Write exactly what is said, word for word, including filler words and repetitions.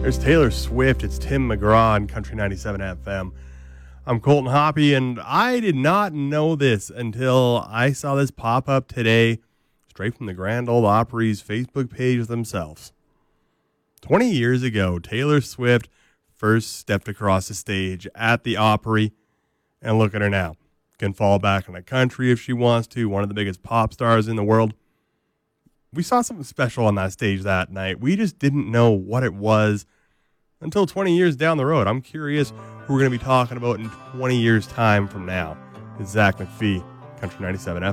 There's Taylor Swift. It's Tim McGraw on Country ninety-seven F M. I'm Colton Hoppy, and I did not know this until I saw this pop up today, straight from the Grand Ole Opry's Facebook page themselves. twenty years ago, Taylor Swift first stepped across the stage at the Opry, and look at her now. Can fall back in the country if she wants to, one of the biggest pop stars in the world. We saw something special on that stage that night. We just didn't know what it was until twenty years down the road. I'm curious who we're going to be talking about in twenty years' time from now. It's Zach McPhee, Country ninety-seven F M.